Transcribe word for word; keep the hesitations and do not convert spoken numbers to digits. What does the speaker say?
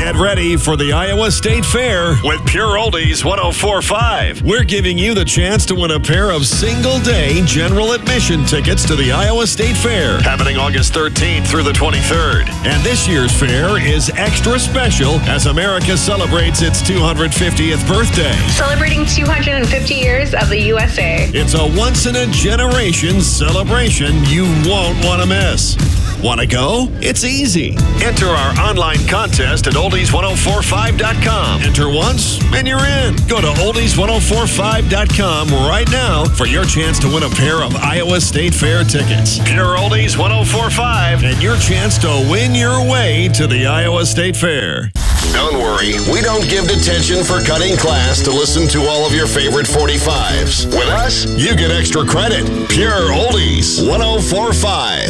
Get ready for the Iowa State Fair with Pure Oldies one oh four point five. We're giving you the chance to win a pair of single-day general admission tickets to the Iowa State Fair, happening August thirteenth through the twenty-third. And this year's fair is extra special as America celebrates its two hundred fiftieth birthday. Celebrating two hundred fifty years of the U S A. It's a once-in-a-generation celebration you won't want to miss. Want to go? It's easy. Enter our online contest at oldies one oh four five dot com. Enter once and you're in. Go to oldies one oh four five dot com right now for your chance to win a pair of Iowa State Fair tickets. Pure Oldies one oh four point five and your chance to win your way to the Iowa State Fair. Don't worry, we don't give detention for cutting class to listen to all of your favorite forty-fives. With us, you get extra credit. Pure Oldies one oh four point five.